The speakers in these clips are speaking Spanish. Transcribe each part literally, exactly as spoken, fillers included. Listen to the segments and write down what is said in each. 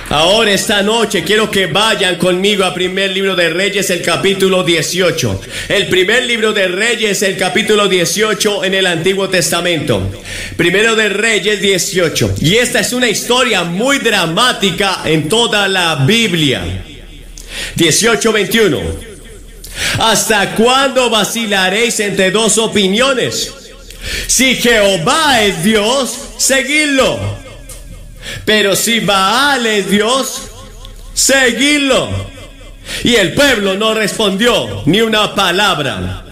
Ahora esta noche quiero que vayan conmigo a primer libro de Reyes, el capítulo dieciocho. El primer libro de Reyes, el capítulo dieciocho en el Antiguo Testamento. Primero de Reyes dieciocho. Y esta es una historia muy dramática en toda la Biblia. dieciocho veintiuno. ¿Hasta cuándo vacilaréis entre dos opiniones? Si Jehová es Dios, seguidlo. Pero si Baal es Dios, seguidlo. Y el pueblo no respondió ni una palabra.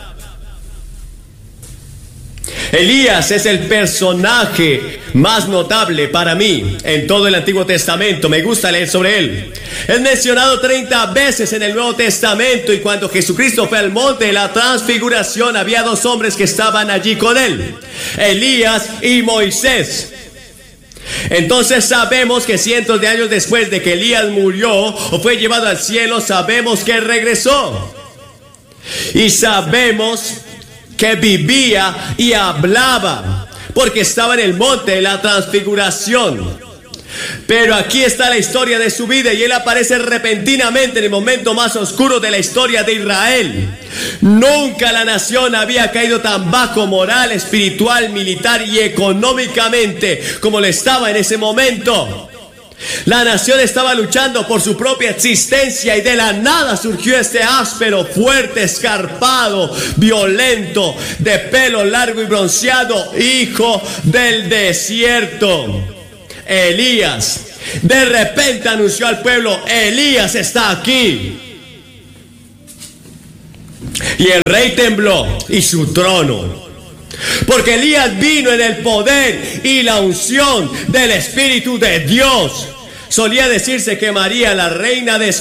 Elías es el personaje más notable para mí en todo el Antiguo Testamento. Me gusta leer sobre él. Es mencionado treinta veces en el Nuevo Testamento, y cuando Jesucristo fue al monte de la transfiguración, había dos hombres que estaban allí con él: Elías y Moisés. Entonces sabemos que cientos de años después de que Elías murió o fue llevado al cielo, sabemos que regresó. Y sabemos que vivía y hablaba, porque estaba en el monte de la transfiguración. Pero aquí está la historia de su vida, y él aparece repentinamente en el momento más oscuro de la historia de Israel. Nunca la nación había caído tan bajo moral, espiritual, militar y económicamente como lo estaba en ese momento. La nación estaba luchando por su propia existencia, y de la nada surgió este áspero, fuerte, escarpado, violento, de pelo largo y bronceado, hijo del desierto, Elías. De repente anunció al pueblo: Elías está aquí. Y el rey tembló, y su trono, porque Elías vino en el poder y la unción del Espíritu de Dios. Solía decirse que María, la reina de